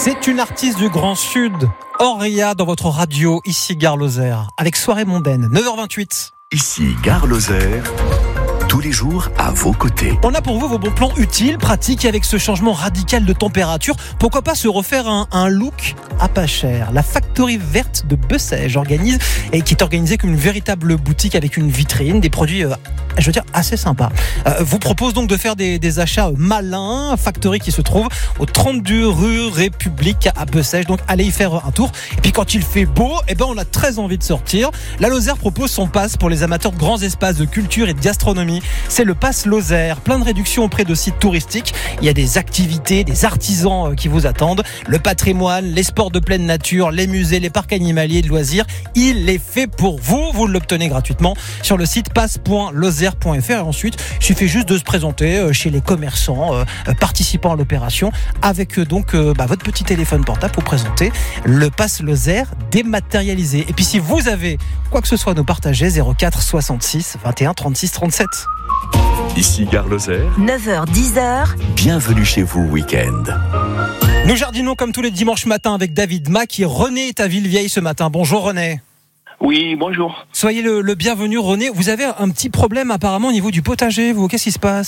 C'est une artiste du Grand Sud, Auria, dans votre radio, ici Gare Lozère, avec Soirée Mondaine, 9h28. Ici Gare Lozère, tous les jours à vos côtés. On a pour vous vos bons plans utiles, pratiques, avec ce changement radical de température. Pourquoi pas se refaire un look à pas cher. La Factory Verte de Bessèges organise, et qui est organisée comme une véritable boutique avec une vitrine, des produits, je veux dire, assez sympas. Vous propose donc de faire des achats malins. Factory qui se trouve au 32 rue République à Bessèges. Donc allez y faire un tour. Et puis quand il fait beau, on a très envie de sortir. La Lozère propose son pass pour les amateurs de grands espaces de culture et de gastronomie. C'est le pass Lozère. Plein de réductions auprès de sites touristiques. Il y a des activités, des artisans qui vous attendent. Le patrimoine, les sports de pleine nature, les musées, les parcs animaliers de loisirs. Il est fait pour vous. Vous l'obtenez gratuitement sur le site pass.lozère.fr. Et ensuite, il suffit juste de se présenter chez les commerçants participant à l'opération avec votre petit téléphone portable pour présenter le pass Lozère dématérialisé. Et puis si vous avez quoi que ce soit à nous partager, 04 66 21 36 37. Ici Gare Lozère, 9h-10h, bienvenue chez vous week-end. Nous jardinons comme tous les dimanches matins avec David Mack et René est à Villevieille ce matin. Bonjour René. Oui, bonjour. Soyez le bienvenu René. Vous avez un petit problème apparemment au niveau du potager, vous. Qu'est-ce qui se passe ?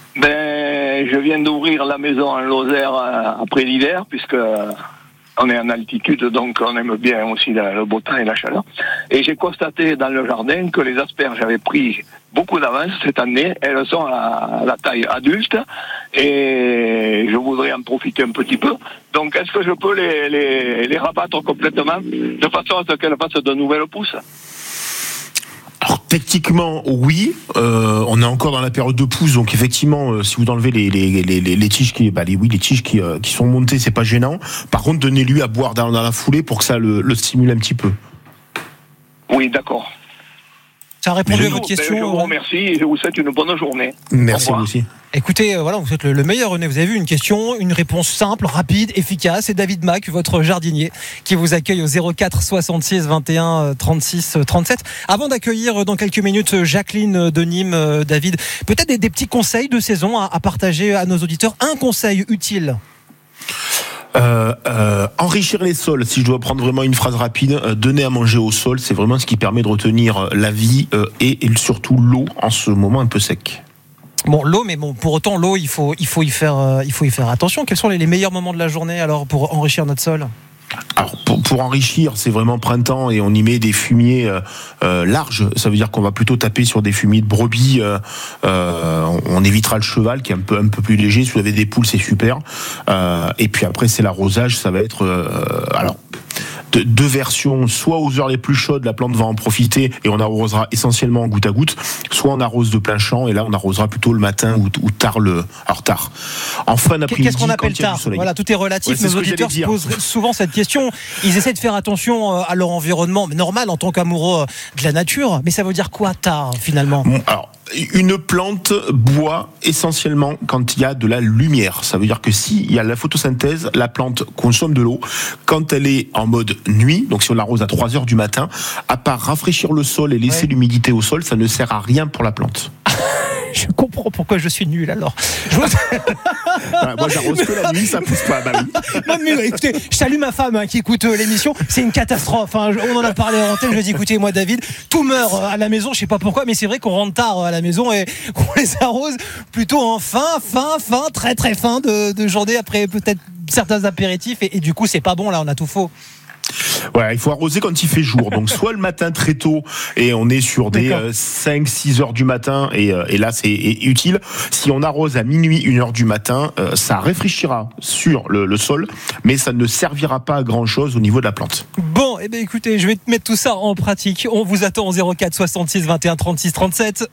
Je viens d'ouvrir la maison en Lozère après l'hiver, puisque on est en altitude, donc on aime bien aussi le beau temps et la chaleur. Et j'ai constaté dans le jardin que les asperges avaient pris beaucoup d'avance cette année. Elles sont à la taille adulte et je voudrais en profiter un petit peu. Donc est-ce que je peux les rabattre complètement de façon à ce qu'elles fassent de nouvelles pousses ? Alors techniquement oui, on est encore dans la période de pousse, donc effectivement si vous enlevez les tiges les tiges qui sont montées, c'est pas gênant. Par contre donnez-lui à boire dans la foulée pour que ça le stimule un petit peu. Oui, d'accord. Ça a répondu à votre question. Je vous remercie et je vous souhaite une bonne journée. Merci vous aussi. Écoutez, vous êtes le meilleur René. Vous avez vu une question, une réponse simple, rapide, efficace. C'est David Mack, votre jardinier, qui vous accueille au 04 66 21 36 37. Avant d'accueillir dans quelques minutes Jacqueline de Nîmes, David, peut-être des petits conseils de saison à partager à nos auditeurs. Un conseil utile. Enrichir les sols, si je dois prendre vraiment une phrase rapide, donner à manger au sol, c'est vraiment ce qui permet de retenir la vie et surtout l'eau en ce moment un peu sec. Bon, l'eau, mais pour autant l'eau, il faut y faire attention. Quels sont les meilleurs moments de la journée alors pour enrichir notre sol ? Alors pour enrichir, c'est vraiment printemps et on y met des fumiers larges. Ça veut dire qu'on va plutôt taper sur des fumiers de brebis. On évitera le cheval qui est un peu plus léger. Si vous avez des poules, c'est super. Et puis après, c'est l'arrosage. Ça va être deux versions, soit aux heures les plus chaudes, la plante va en profiter et on arrosera essentiellement goutte à goutte, soit on arrose de plein champ et là on arrosera plutôt le matin ou tard. En fin d'après-midi, qu'est-ce qu'on appelle tard ? Voilà, tout est relatif. Nos auditeurs se posent souvent cette question. Ils essaient de faire attention à leur environnement, mais normal en tant qu'amoureux de la nature. Mais ça veut dire quoi tard finalement ? Alors, une plante boit essentiellement quand il y a de la lumière. Ça veut dire que s'il y a la photosynthèse, la plante consomme de l'eau. Quand elle est en mode nuit, donc si on l'arrose à 3h du matin, à part rafraîchir le sol et laisser l'humidité au sol, ça ne sert à rien pour la plante. Je comprends pourquoi je suis nul alors. Moi j'arrose que la nuit, ça pousse pas. Non, mais écoutez, je salue ma femme qui écoute l'émission. C'est une catastrophe. On en a parlé en antenne. Je lui ai dit écoutez, moi David, tout meurt à la maison. Je sais pas pourquoi, mais c'est vrai qu'on rentre tard à la maison et qu'on les arrose plutôt en très très fin de journée après peut-être certains apéritifs et du coup c'est pas bon là. On a tout faux. Ouais, il faut arroser quand il fait jour. Donc soit le matin très tôt et on est sur des 5-6 heures du matin et là c'est utile. Si on arrose à minuit, 1 heure du matin, ça réfléchira sur le sol, mais ça ne servira pas à grand chose au niveau de la plante. Bon, écoutez, je vais te mettre tout ça en pratique. On vous attend au 04 66 21 36 37.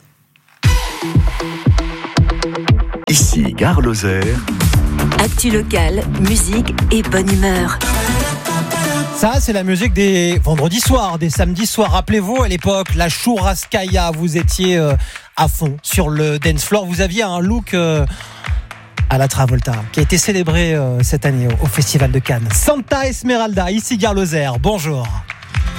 Ici Gare Lozère. actu locale, musique et bonne humeur. Ça, c'est la musique des vendredis soirs, des samedis soirs. Rappelez-vous, à l'époque, la Churrascaia, vous étiez à fond sur le dance floor. Vous aviez un look à la Travolta, qui a été célébré cette année au Festival de Cannes. Santa Esmeralda, ici Gare Lozère. Bonjour.